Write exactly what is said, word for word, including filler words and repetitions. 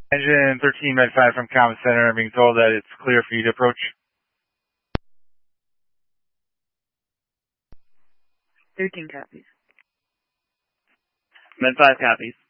Engine thirteen Med five from Comm Center. I'm being told that it's clear for you to approach. thirteen copies. Med five copies.